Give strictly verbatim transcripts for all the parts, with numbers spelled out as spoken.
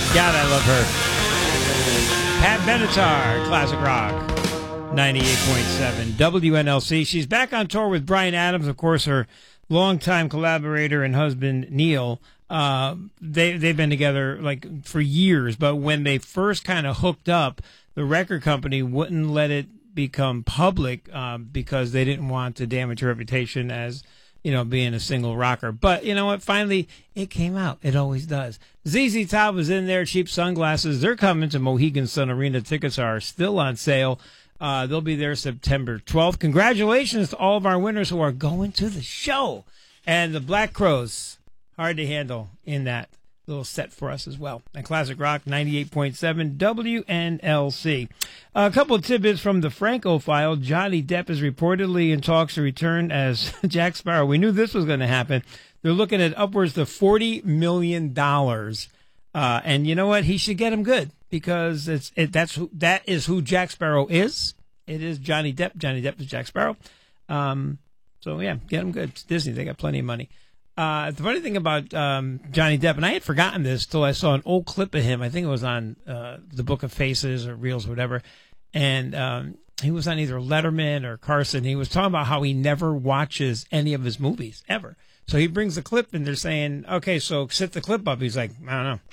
God, I love her. Pat Benatar, Classic Rock, ninety-eight point seven W N L C. She's back on tour with Bryan Adams, of course, her longtime collaborator and husband, Neil. Uh, they, they've been together like for years, but when they first kind of hooked up, the record company wouldn't let it become public um, because they didn't want to damage her reputation as, you know, being a single rocker. But you know what? Finally, it came out. It always does. Z Z Top was in there. Cheap sunglasses. They're coming to Mohegan Sun Arena. Tickets are still on sale. Uh, they'll be there September twelfth. Congratulations to all of our winners who are going to the show. And the Black Crowes, hard to handle in that little set for us as well. And Classic Rock, ninety-eight point seven W N L C. A couple of tidbits from the Franco file. Johnny Depp is reportedly in talks to return as Jack Sparrow. We knew this was going to happen. They're looking at upwards to forty million dollars. Uh, and you know what? He should get him good because it's it, that's who, that is who Jack Sparrow is. It is Johnny Depp. Johnny Depp is Jack Sparrow. Um, so, yeah, get him good. It's Disney. They got plenty of money. Uh, the funny thing about um, Johnny Depp, and I had forgotten this till I saw an old clip of him. I think it was on uh, the Book of Faces or Reels or whatever. And um, he was on either Letterman or Carson. He was talking about how he never watches any of his movies, ever. So he brings the clip, and they're saying, okay, so set the clip up. He's like, I don't know.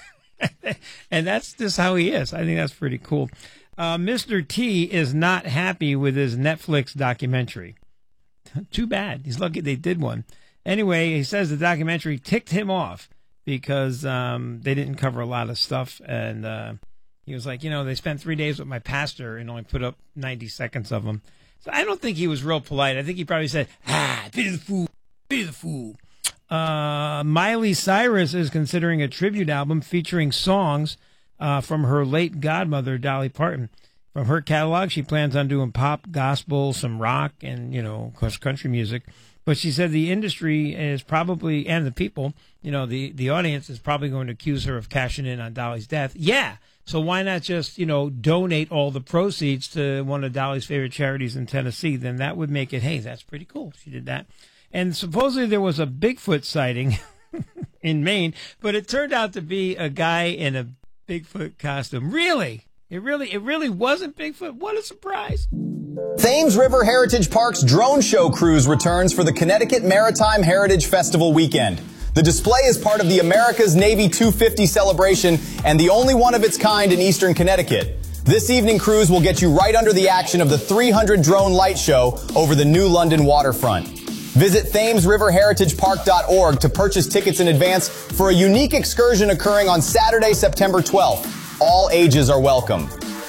And that's just how he is. I think that's pretty cool. Uh, Mister T is not happy with his Netflix documentary. Too bad. He's lucky they did one. Anyway, he says the documentary ticked him off because um, they didn't cover a lot of stuff. And uh, he was like, you know, they spent three days with my pastor and only put up ninety seconds of them. So I don't think he was real polite. I think he probably said, ah, pity the fool, pity the fool. Uh, Miley Cyrus is considering a tribute album featuring songs uh, from her late godmother, Dolly Parton. From her catalog, she plans on doing pop, gospel, some rock, and, you know, of course, country music. But she said the industry is probably, and the people, you know, the, the audience is probably going to accuse her of cashing in on Dolly's death. Yeah. So why not just, you know, donate all the proceeds to one of Dolly's favorite charities in Tennessee? Then that would make it, hey, that's pretty cool. She did that. And supposedly there was a Bigfoot sighting in Maine, but it turned out to be a guy in a Bigfoot costume. Really? It really, it really wasn't Bigfoot? What a surprise. Thames River Heritage Park's drone show cruise returns for the Connecticut Maritime Heritage Festival weekend. The display is part of the America's Navy two fifty celebration and the only one of its kind in eastern Connecticut. This evening cruise will get you right under the action of the three hundred drone light show over the New London waterfront. Visit Thames River Heritage Park dot org to purchase tickets in advance for a unique excursion occurring on Saturday, September twelfth. All ages are welcome.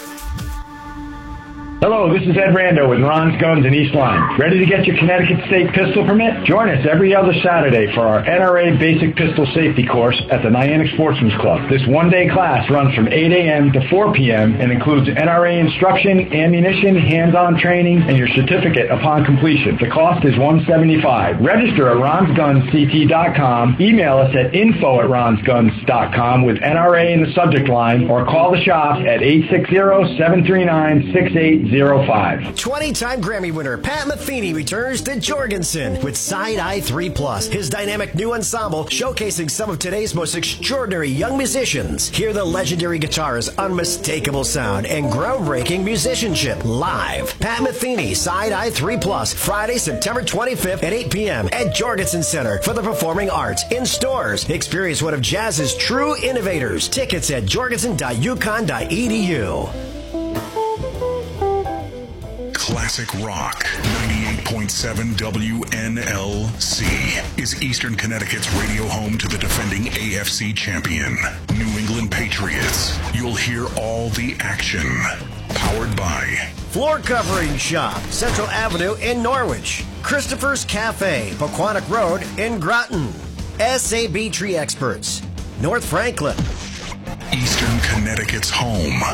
Hello, this is Ed Rando with Ron's Guns in East Lyme. Ready to get your Connecticut State Pistol Permit? Join us every other Saturday for our N R A Basic Pistol Safety Course at the Niantic Sportsman's Club. This one-day class runs from eight a.m. to four p.m. and includes N R A instruction, ammunition, hands-on training, and your certificate upon completion. The cost is one hundred seventy-five dollars. Register at rons guns c t dot com, email us at info at rons guns dot com with N R A in the subject line, or call the shop at eight six zero, seven three nine, six eight zero five. twenty-time Grammy winner Pat Metheny returns to Jorgensen with Side Eye three plus, his dynamic new ensemble showcasing some of today's most extraordinary young musicians. Hear the legendary guitarist's unmistakable sound and groundbreaking musicianship live. Pat Metheny, Side Eye three plus, Friday, September twenty-fifth at eight p.m. at Jorgensen Center for the Performing Arts. In stores, experience one of jazz's true innovators. Tickets at jorgensen dot u conn dot e d u. Classic Rock, ninety-eight point seven W N L C, is Eastern Connecticut's radio home to the defending A F C champion, New England Patriots. You'll hear all the action. Powered by Floor Covering Shop, Central Avenue in Norwich. Christopher's Cafe, Pequannock Road in Groton. S A B Tree Experts, North Franklin. Eastern Connecticut's home